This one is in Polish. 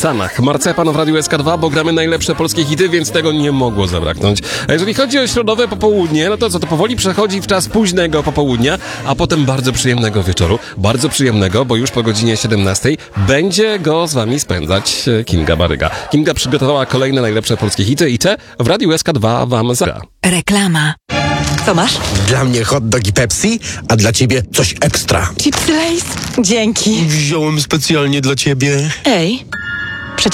Sanach. Marcepan w Radiu SK2, bo gramy najlepsze polskie hity, więc tego nie mogło zabraknąć. A jeżeli chodzi o środowe popołudnie, no to co, to powoli przechodzi w czas późnego popołudnia, a potem bardzo przyjemnego wieczoru. Bardzo przyjemnego, bo już po godzinie 17 będzie go z wami spędzać Kinga Baryga. Kinga przygotowała kolejne najlepsze polskie hity i te w Radiu SK2 wam zagra. Reklama. Co masz? Dla mnie hot dog i Pepsi, a dla ciebie coś ekstra. Chipsy Lay's? Dzięki. Wziąłem specjalnie dla ciebie. Ej,